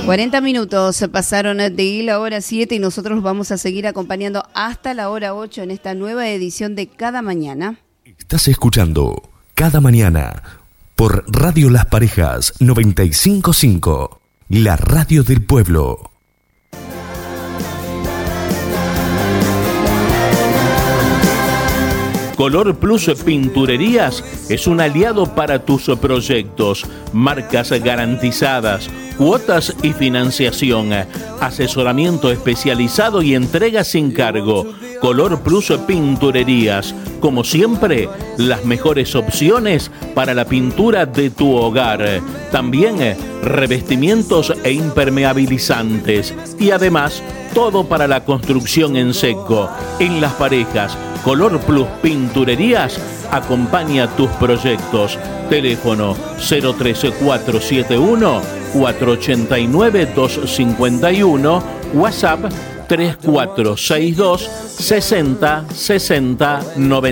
40 minutos se pasaron de la hora 7 y nosotros vamos a seguir acompañando hasta la hora 8 en esta nueva edición de Cada Mañana. Estás escuchando Cada Mañana por Radio Las Parejas 95.5, la radio del pueblo. Color Plus Pinturerías es un aliado para tus proyectos, marcas garantizadas, cuotas y financiación, asesoramiento especializado y entrega sin cargo. Color Plus Pinturerías, como siempre, las mejores opciones para la pintura de tu hogar. También revestimientos e impermeabilizantes y además todo para la construcción en seco. En Las Parejas, Color Plus Pinturerías acompaña tus proyectos. Teléfono 03471 489 251, WhatsApp 3462 60 60 90.